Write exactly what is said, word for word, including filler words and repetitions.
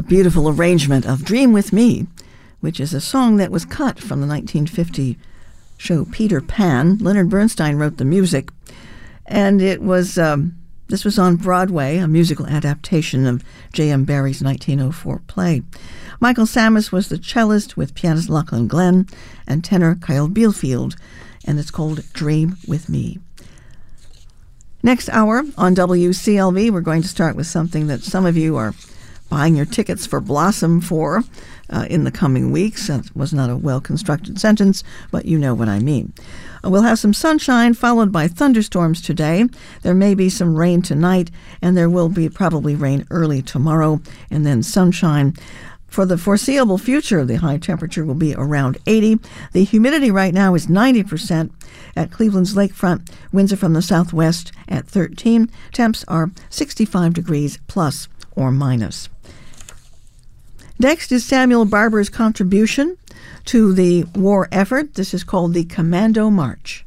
beautiful arrangement of Dream With Me, which is a song that was cut from the nineteen fifty show Peter Pan. Leonard Bernstein wrote the music, and it was um, this was on Broadway, a musical adaptation of J M Barrie's nineteen oh four play. Michael Sammis was the cellist with pianist Lachlan Glenn and tenor Kyle Bielfield, and it's called Dream With Me. Next hour on W C L V, we're going to start with something that some of you are buying your tickets for Blossom for uh, in the coming weeks. That was not a well-constructed sentence, but you know what I mean. Uh, we'll have some sunshine followed by thunderstorms today. There may be some rain tonight, and there will be probably rain early tomorrow, and then sunshine. For the foreseeable future, the high temperature will be around eighty. The humidity right now is ninety percent. At Cleveland's lakefront, winds are from the southwest at thirteen. Temps are sixty-five degrees plus or minus. Next is Samuel Barber's contribution to the war effort. This is called the Commando March.